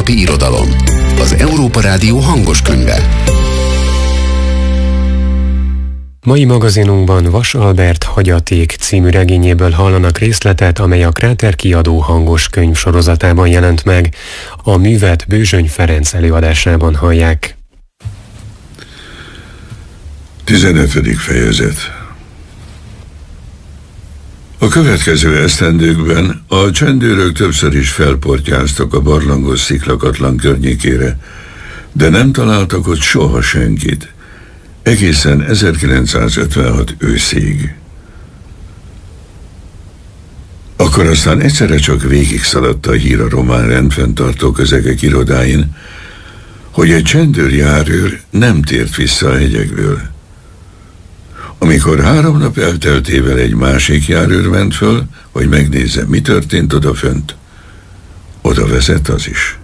hétköznapi irodalom. Az Európa Rádió hangos könyve. Mai magazinunkban Vas Albert Hagyaték című regényéből hallanak részletet, amely a Kráter kiadó hangos könyv sorozatában jelent meg. A művet Bőzsöny Ferenc előadásában hallják. 15. fejezet. A következő esztendőkben a csendőrök többször is felportyáztak a barlangos sziklakatlan környékére, de nem találtak ott soha senkit, egészen 1956 őszig. Akkor aztán egyszerre csak végig szaladt a hír a román rendfenntartó közegek irodáin, hogy egy csendőrjárőr nem tért vissza a hegyekből. Amikor 3 nap elteltével egy másik járőr ment föl, hogy megnézze, mi történt odafönt, oda vezet az is.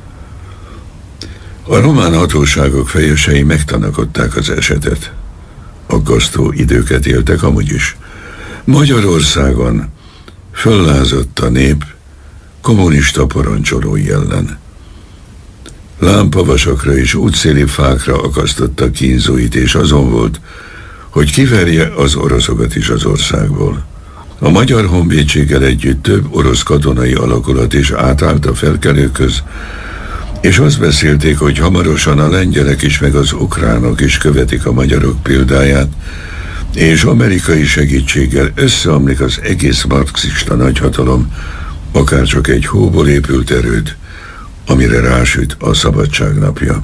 A román hatóságok fejesei megtanakodták az esetet. Aggasztó időket éltek amúgy is. Magyarországon föllázadt a nép kommunista parancsolói ellen. Lámpavasakra és útszéli fákra akasztotta kínzóit, és azon volt, hogy kiverje az oroszokat is az országból. A magyar honvédséggel együtt több orosz katonai alakulat is átállt a felkelőkhöz, és azt beszélték, hogy hamarosan a lengyelek is meg az ukránok is követik a magyarok példáját, és amerikai segítséggel összeomlik az egész marxista nagyhatalom, akárcsak egy hóból épült erőd, amire rásüt a szabadság napja.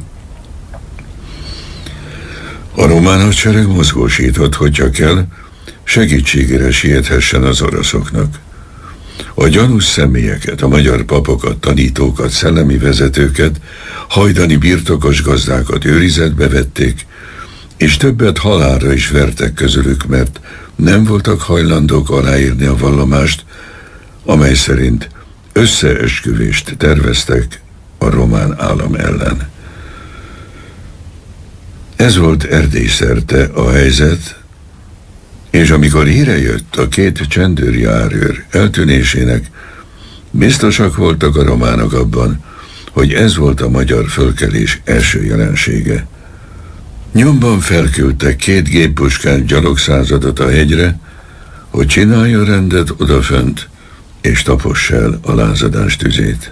A román hadsereg mozgósított, hogyha kell, segítségére siethessen az oroszoknak. A gyanús személyeket, a magyar papokat, tanítókat, szellemi vezetőket, hajdani birtokos gazdákat őrizetbe vették, és többet halálra is vertek közülük, mert nem voltak hajlandók aláírni a vallomást, amely szerint összeesküvést terveztek a román állam ellen. Ez volt Erdély szerte a helyzet, és amikor híre jött a 2 csendőrjárőr eltűnésének, biztosak voltak a románok abban, hogy ez volt a magyar fölkelés első jelensége. Nyomban felküldtek 2 géppuskás gyalogszázadot a hegyre, hogy csinálja rendet odafönt, és tapossa el a lázadás tüzét.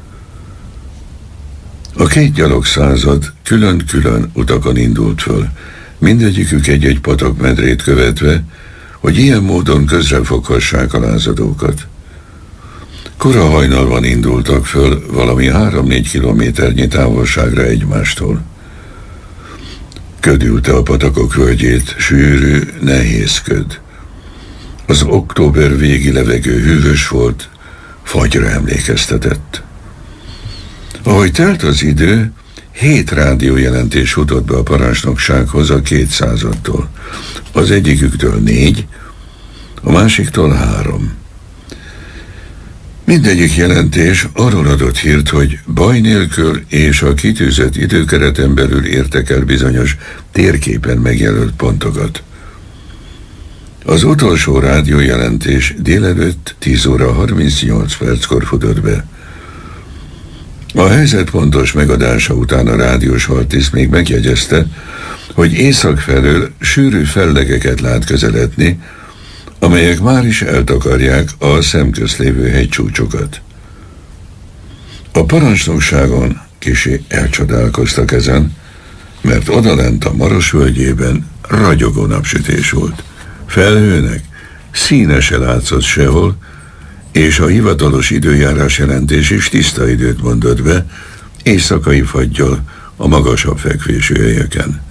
A 2 gyalogszázad külön-külön utakon indult föl, mindegyikük egy-egy patakmedrét követve, hogy ilyen módon közrefoghassák a lázadókat. Kora hajnalban indultak föl valami 3-4 kilométernyi távolságra egymástól. Köd ülte a patakok völgyét, sűrű, nehéz köd. Az október végi levegő hűvös volt, fagyra emlékeztetett. Ahogy telt az idő, 7 rádiójelentés futott be a parancsnoksághoz a 200-tól. Az egyiküktől 4, a másiktól 3. Mindegyik jelentés arról adott hírt, hogy baj nélkül és a kitűzött időkereten belül értek el bizonyos térképen megjelölt pontokat. Az utolsó rádiójelentés délelőtt 10 óra 38 perckor futott be. A helyzet pontos megadása után a rádiós altiszt még megjegyezte, hogy észak felől sűrű fellegeket lát közeledni, amelyek már is eltakarják a szemközt lévő hegycsúcsokat. A parancsnokságon kissé elcsodálkoztak ezen, mert odalent a Maros völgyében ragyogó napsütés volt. Felhőnek színe se látszott sehol, és a hivatalos időjárás jelentés is tiszta időt mondott be, éjszakai faggyal a magasabb fekvésű helyeken.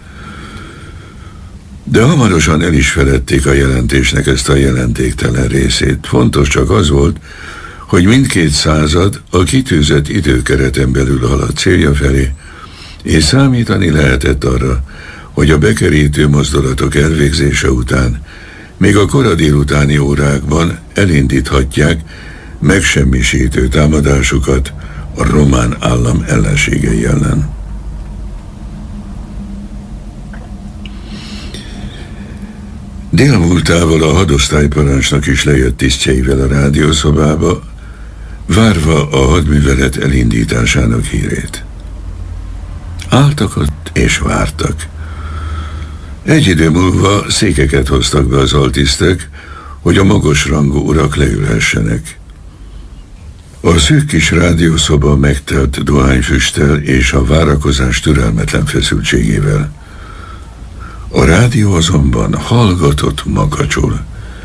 De hamarosan el is feledték a jelentésnek ezt a jelentéktelen részét. Fontos csak az volt, hogy mindkét század a kitűzött időkereten belül haladt célja felé, és számítani lehetett arra, hogy a bekerítő mozdulatok elvégzése után még a kora délutáni órákban elindíthatják megsemmisítő támadásukat a román állam ellenségei ellen. Délmúltával a hadosztályparancsnok is lejött tisztjeivel a rádiószobába, várva a hadművelet elindításának hírét. Álltak ott és vártak. Egy idő múlva székeket hoztak be az altisztek, hogy a magasrangú urak leülhessenek. A szűk kis rádiószoba megtelt dohányfüsttel és a várakozás türelmetlen feszültségével. A rádió azonban hallgatott makacsul.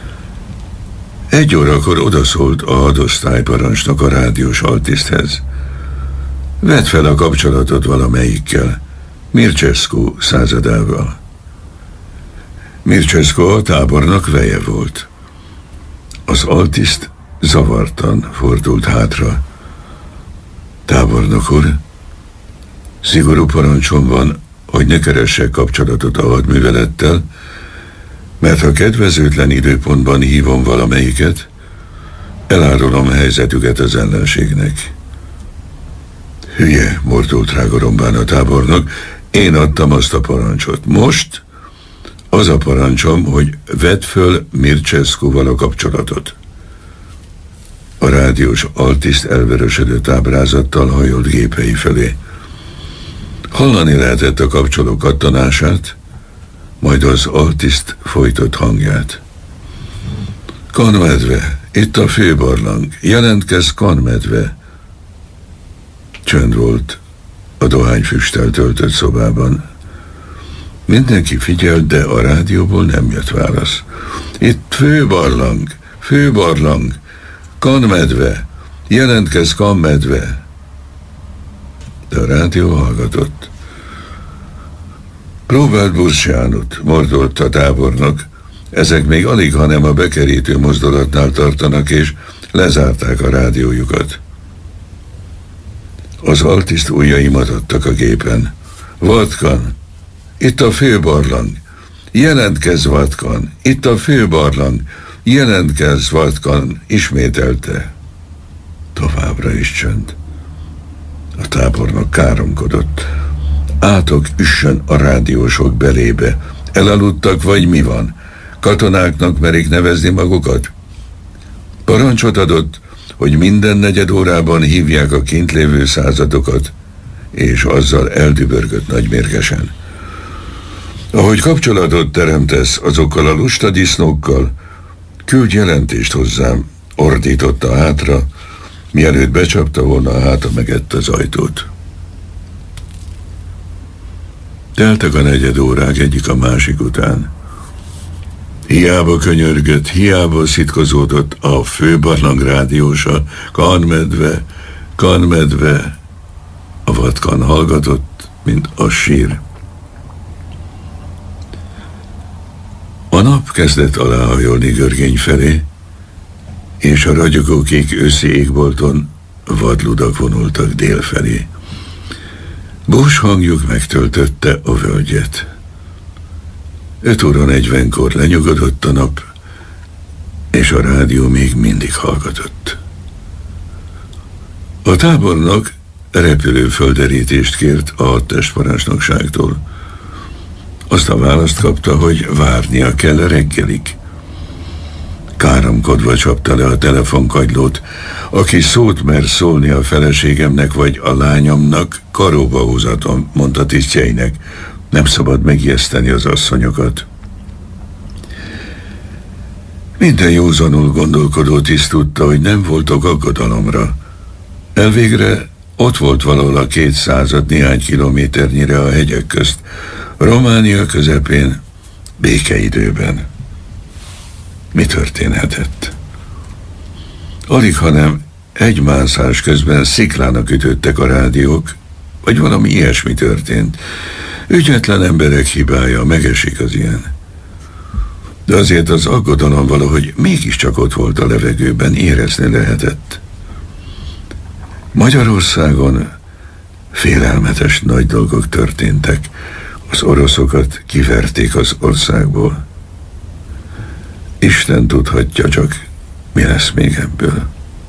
1 órakor odaszólt a hadosztályparancsnok a rádiós altiszthez. Vedd fel a kapcsolatot valamelyikkel, Mircescu századával. Mircescu a tábornok veje volt. Az altiszt zavartan fordult hátra. Tábornok úr, szigorú parancsom van, hogy ne keressek kapcsolatot a hadművelettel, mert ha kedvezőtlen időpontban hívom valamelyiket, elárulom helyzetüket az ellenségnek. Hülye, mordult rá gorombán a tábornok, én adtam azt a parancsot. Most az a parancsom, hogy vedd föl Mircescuval a kapcsolatot. A rádiós altiszt elvörösödött ábrázattal hajolt gépei felé. Hallani lehetett a kapcsoló kattanását, majd az altiszt folytott hangját. Kanmedve, itt a főbarlang, jelentkezz Kanmedve. Csönd volt a dohányfüsttel töltött szobában. Mindenki figyelt, de a rádióból nem jött válasz. Itt főbarlang, Kanmedve, jelentkezz Kanmedve. De a rádió hallgatott. Próbált Bursiánut, mordolt a tábornok. Ezek még alig, hanem a bekerítő mozdulatnál tartanak, és lezárták a rádiójukat. Az altiszt ujjai matadtak a gépen. Vatkan, itt a főbarlang. Jelentkezz, Vatkan, itt a főbarlang. Jelentkezz, Vatkan, ismételte. Továbbra is csönd. A tábornok káromkodott. Átok üssön a rádiósok belébe. Elaludtak, vagy mi van? Katonáknak merik nevezni magukat? Parancsot adott, hogy minden 4 órában hívják a kint lévő századokat, és azzal eldübörgött nagymérgesen. Ahogy kapcsolatot teremtesz azokkal a lusta disznókkal, küldj jelentést hozzám, ordította hátra, mielőtt becsapta volna a háta megett az ajtót. Teltek a 4 órák egyik a másik után. Hiába könyörgött, hiába szitkozódott a főbarlang rádiósa, Kanmedve, a Vatkan hallgatott, mint a sír. A nap kezdett aláhajolni Görgény felé, és a ragyogókék őszi égbolton vadludak vonultak dél felé. Bós hangjuk megtöltötte a völgyet. 5 óra 40-kor lenyugodott a nap, és a rádió még mindig hallgatott. A tábornok repülőfölderítést kért a hadtestparancsnokságtól. Azt a választ kapta, hogy várnia kell reggelig. Káromkodva csapta le a telefonkagylót. Aki szót mer szólni a feleségemnek vagy a lányomnak, karóba húzatom, mondta tisztjeinek. Nem szabad megijeszteni az asszonyokat. Minden józanul gondolkodó tiszt tudta, hogy nem voltak aggodalomra. Elvégre ott volt valahol a 200 néhány kilométernyire a hegyek közt, Románia közepén, békeidőben. Mi történhetett? Alig, hanem egy mászás közben sziklának ütöttek a rádiók, vagy valami ilyesmi történt. Ügyetlen emberek hibája, megesik az ilyen. De azért az aggodalom valahogy mégiscsak ott volt a levegőben, érezni lehetett. Magyarországon félelmetes nagy dolgok történtek. Az oroszokat kiverték az országból. Isten tudhatja csak, mi lesz még ebből.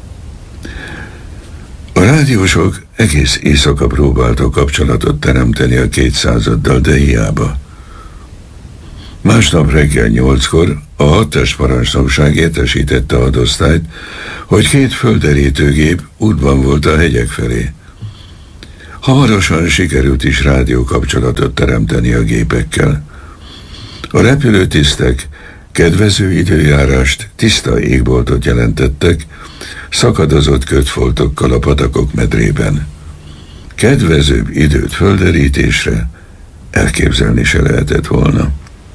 A rádiósok egész éjszaka próbáltak kapcsolatot teremteni a 200-addal, de hiába. Másnap reggel 8-kor a hadtestparancsnokság értesítette a hadosztályt, hogy 2 földerítőgép útban volt a hegyek felé. Hamarosan sikerült is rádiókapcsolatot teremteni a gépekkel. A repülőtisztek kedvező időjárást, tiszta égboltot jelentettek, szakadozott kötfoltokkal a patakok medrében. Kedvezőbb időt földerítésre elképzelni se lehetett volna.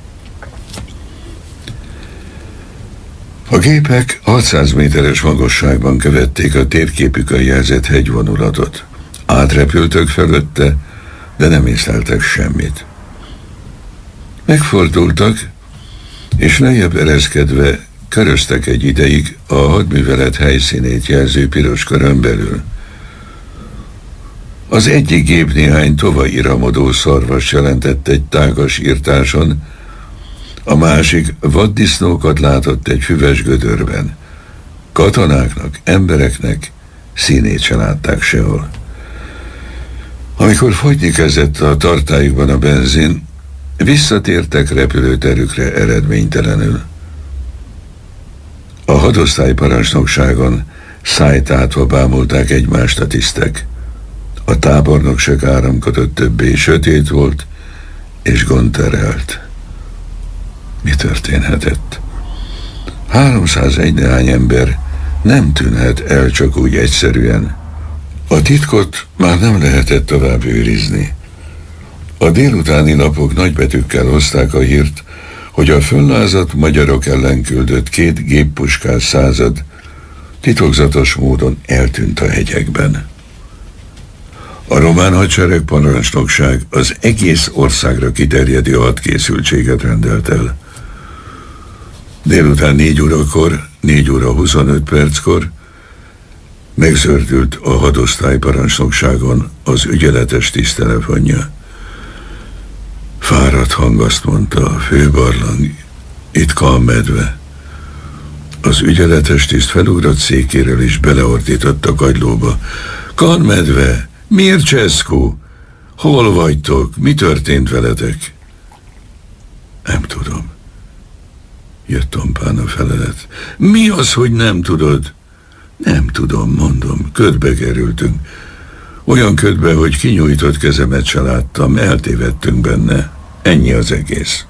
A gépek 600 méteres magasságban követték a térképükön jelzett hegyvonulatot. Átrepültök felőtte, de nem észleltek semmit. Megfordultak, és lejjebb ereszkedve köröztek egy ideig a hadművelet helyszínét jelző piros körön belül. Az egyik gép néhány tovairamodó szarvas jelentett egy tágas írtáson, a másik vaddisznókat látott egy füves gödörben. Katonáknak, embereknek színét se látták sehol. Amikor fogyni kezdett a tartályukban a benzin, visszatértek repülőterükre eredménytelenül. A hadosztály parancsnokságon szájtátva bámulták egymást a tisztek. A tábornok se áramkodott többé, sötét volt és gondterelt. Mi történhetett? 301 néhány ember nem tűnhet el csak úgy egyszerűen. A titkot már nem lehetett tovább őrizni. A délutáni lapok nagybetűkkel hozták a hírt, hogy a föllázadt magyarok ellen küldött 2 géppuskás század titokzatos módon eltűnt a hegyekben. A román hadsereg parancsnokság az egész országra kiterjedő hadkészültséget rendelt el. Délután 4 órakor, 4 óra 25 perckor megzördült a hadosztály parancsnokságon az ügyeletes tiszttelefonja. Fáradt hang azt mondta, a főbarlang itt Kalmedve. Az ügyeletes tiszt felugrott székéről és beleordított a kagylóba. Kalmedve! Mircescu! Hol vagytok? Mi történt veletek? Nem tudom. Jött tompán a felelet. Mi az, hogy nem tudod? Nem tudom, mondom. Ködbe kerültünk. Olyan ködbe, hogy kinyújtott kezemet se láttam. Eltévedtünk benne. Ennyi az egész.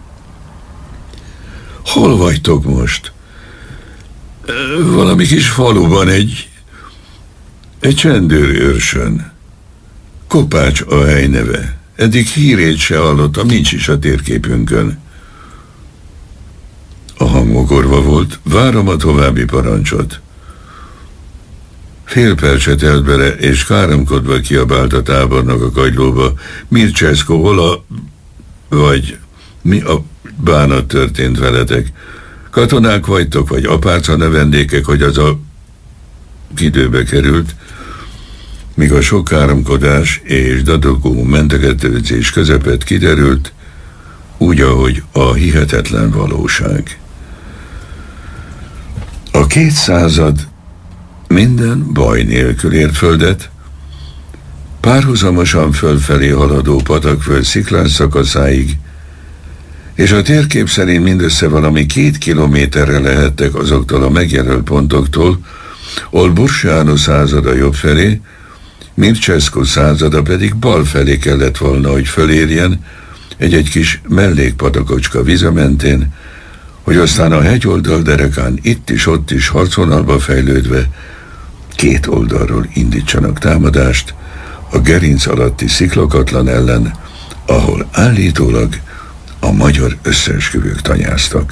Hol vagytok most? Valami kis faluban, egy csendőrőrsön. Kopács a hely neve. Eddig hírét se hallottam, nincs is a térképünkön. A hang mogorva volt, várom a további parancsot. Fél percet telt bele, és káromkodva kiabált a tábornok a kagylóba. Mircescu, hol a... vagy mi a bánat történt veletek? Katonák vagytok, vagy apáca növendékek, hogy az a időbe került, míg a sok káromkodás és dadogó mentegetőzés közepet kiderült, úgy, ahogy a hihetetlen valóság. A 200 minden baj nélkül ért földet, párhuzamosan fölfelé haladó patakföld sziklás szakaszáig, és a térkép szerint mindössze valami 2 kilométerre lehettek azoktól a megjelölt pontoktól, ahol Bursianu százada jobb felé, Mircescu százada pedig bal felé kellett volna, hogy fölérjen egy kis mellékpatakocska vize mentén, hogy aztán a hegyoldal derekán itt is, ott is harcvonalba fejlődve 2 oldalról indítsanak támadást a gerinc alatti sziklakatlan ellen, ahol állítólag a magyar összeesküvők tanyáztak.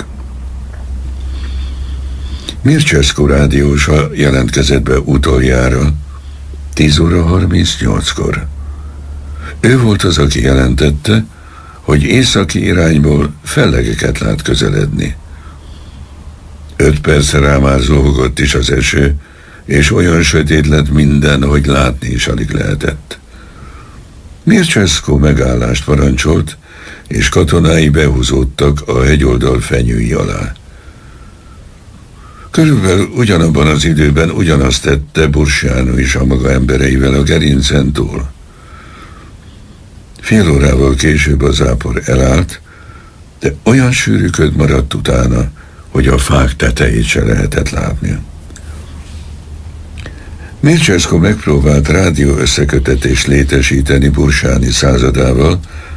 Mircescu rádiósa jelentkezett be utoljára 10 óra 38-kor. Ő volt az, aki jelentette, hogy északi irányból fellegeket lát közeledni. 5 percre rá már zúgott is az eső, és olyan sötét lett minden, hogy látni is alig lehetett. Mircescu megállást parancsolt, és katonái behúzódtak a hegyoldal fenyői alá. Körülbelül ugyanabban az időben ugyanazt tette Bursianu is a maga embereivel a gerincen túl. Fél órával később a zápor elállt, de olyan sűrű köd maradt utána, hogy a fák tetejét se lehetett látni. Milcsenko megpróbált rádió összekötetést létesíteni Bursáni századával,